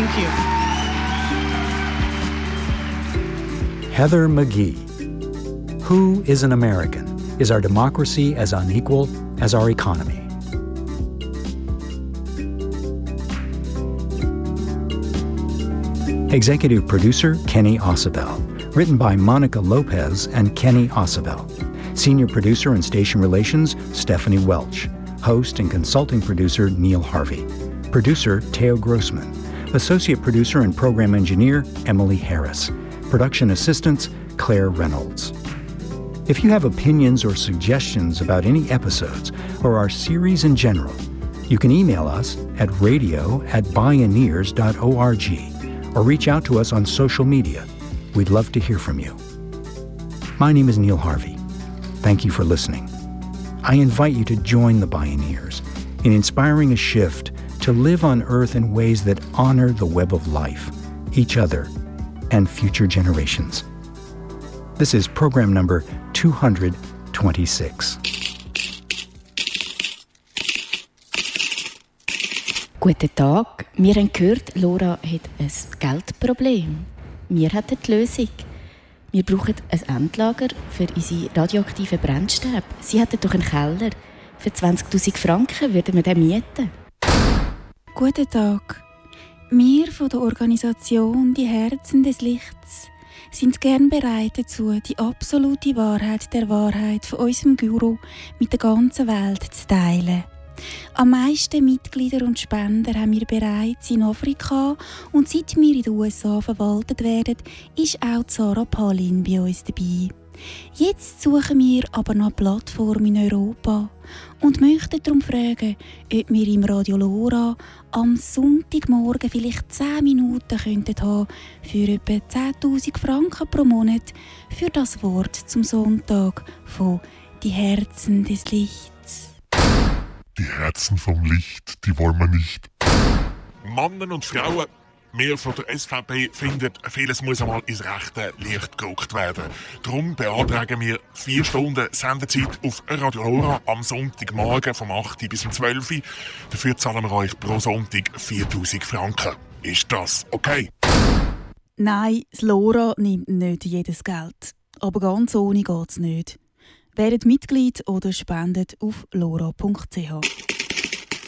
Thank you. Heather McGhee. Who is an American? Is our democracy as unequal as our economy? Executive producer Kenny Ausubel. Written by Monica Lopez and Kenny Ausubel. Senior producer and station relations Stephanie Welch. Host and consulting producer Neil Harvey. Producer Theo Grossman. Associate producer and program engineer Emily Harris. Production assistants Claire Reynolds. If you have opinions or suggestions about any episodes or our series in general, you can email us at radio@bioneers.org or reach out to us on social media. We'd love to hear from you. My name is Neil Harvey. Thank you for listening. I invite you to join the Bioneers in inspiring a shift to live on Earth in ways that honor the web of life, each other, and future generations. This is program number 226. Guten Tag. Wir haben gehört, Laura hat ein Geldproblem. Wir hätten die Lösung. Wir brauchen ein Endlager für unsere radioaktiven Brennstäbe. Sie hätten doch einen Keller. Für 20'000 Franken würden wir den mieten. Guten Tag. Wir von der Organisation Die Herzen des Lichts sind gern bereit dazu, die absolute Wahrheit der Wahrheit von unserem Guru mit der ganzen Welt zu teilen. Am meisten Mitglieder und Spender haben wir bereits in Afrika und seit wir in den USA verwaltet werden, ist auch Sarah Palin bei uns dabei. Jetzt suchen wir aber noch eine Plattform in Europa und möchten darum fragen, ob wir im Radio Lora am Sonntagmorgen vielleicht 10 Minuten könnten haben für etwa 10'000 Franken pro Monat für das Wort zum Sonntag von «Die Herzen des Lichts». Die Herzen vom Licht, die wollen wir nicht. Männer und Frauen, wir von der SVP finden, vieles muss einmal ins rechte Licht gerückt werden. Darum beantragen wir 4 Stunden Sendezeit auf Radio Lora am Sonntagmorgen vom 8 bis 12 Uhr. Dafür zahlen wir euch pro Sonntag 4'000 Franken. Ist das okay? Nein, das Lora nimmt nicht jedes Geld. Aber ganz ohne geht's nicht. Werdet Mitglied oder spendet auf lora.ch.